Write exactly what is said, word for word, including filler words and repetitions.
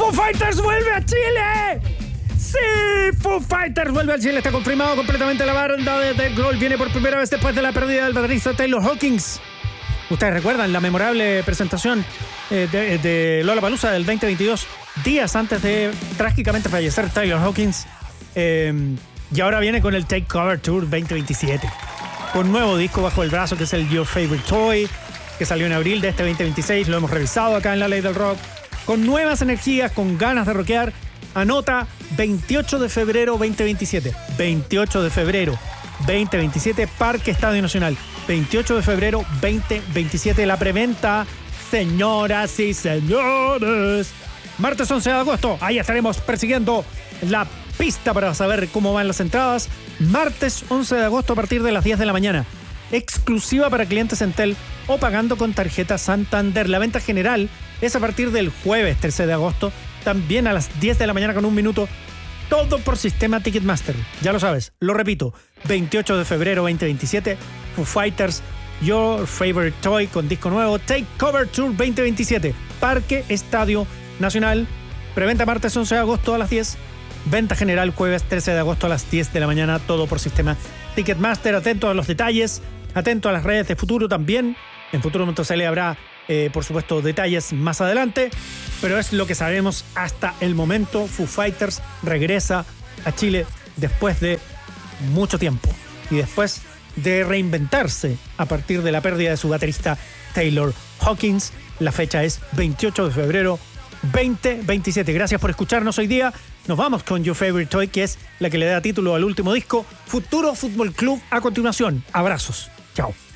Foo Fighters vuelve a Chile. Sí, Foo Fighters vuelve a Chile. Está confirmado completamente. La banda de Dave Grohl viene por primera vez después de la pérdida del baterista Taylor Hawkins. Ustedes recuerdan la memorable presentación eh, de, de Lollapalooza del veinte veintidós, días antes de trágicamente fallecer Taylor Hawkins. Eh, y ahora viene con el Take Cover Tour veinte veintisiete. Con un nuevo disco bajo el brazo que es el Your Favorite Toy, que salió en abril de este veinte veintiséis. Lo hemos revisado acá en La Ley del Rock. Con nuevas energías, con ganas de rockear. Anota veintiocho de febrero veinte veintisiete. veintiocho de febrero veinte veintisiete, Parque Estadio Nacional. veintiocho de febrero veinte veintisiete, la preventa, señoras y señores. Martes once de agosto, ahí estaremos persiguiendo la pista para saber cómo van las entradas. Martes once de agosto a partir de las diez de la mañana. Exclusiva para clientes Entel o pagando con tarjeta Santander. La venta general es a partir del jueves trece de agosto, también a las diez de la mañana con un minuto. Todo por sistema Ticketmaster. Ya lo sabes, lo repito. veintiocho de febrero veinte veintisiete, Foo Fighters, Your Favorite Toy con disco nuevo, Take Cover Tour veinte veintisiete, Parque Estadio Nacional. Preventa martes once de agosto a las diez. Venta general jueves trece de agosto a las diez de la mañana. Todo por sistema Ticketmaster. Atento a los detalles. Atento a las redes de Futuro también. En Futuro punto c l habrá, eh, por supuesto, detalles más adelante. Pero es lo que sabemos hasta el momento. Foo Fighters regresa a Chile después de mucho tiempo. Y después de reinventarse a partir de la pérdida de su baterista Taylor Hawkins. La fecha es veintiocho de febrero veinte veintisiete. Gracias por escucharnos hoy día. Nos vamos con Your Favorite Toy, que es la que le da título al último disco. Futuro Fútbol Club a continuación. Abrazos. Chao.